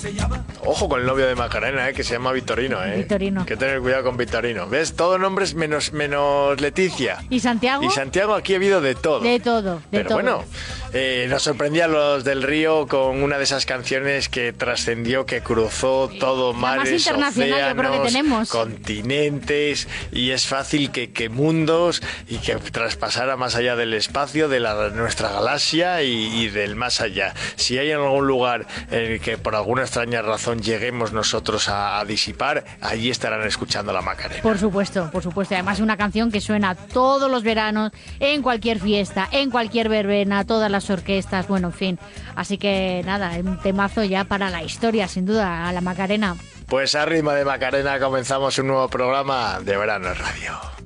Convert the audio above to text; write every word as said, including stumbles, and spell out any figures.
Ojo con el novio de Macarena, ¿eh? Que se llama Victorino, ¿eh? Victorino. Hay que tener cuidado con Victorino. ¿Ves? Todos nombres menos, menos Leticia. ¿Y Santiago? Y Santiago, aquí ha habido de todo. De todo, de Pero todo. bueno, eh, nos sorprendía a los del Río con una de esas canciones que trascendió, que cruzó todo, La mares, más internacional, océanos, yo creo que tenemos. continentes, y es fácil que, que mundos, y que traspasara más allá del espacio, de la, nuestra galaxia y, y del más allá. Si hay algún lugar en el que por alguna extraña razón lleguemos nosotros a, a disipar, allí estarán escuchando la Macarena. Por supuesto, por supuesto. Además es una canción que suena todos los veranos, en cualquier fiesta, en cualquier verbena, todas las orquestas, bueno, en fin. Así que nada, un temazo ya para la historia, sin duda, a la Macarena. Pues a ritmo de Macarena comenzamos un nuevo programa de Verano en Radio.